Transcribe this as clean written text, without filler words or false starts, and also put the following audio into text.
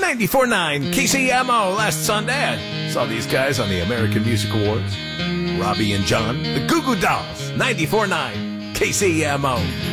94.9 KCMO last Sunday. I saw these guys on the American Music Awards. Robbie and John, the Goo Goo Dolls, 94.9 KCMO.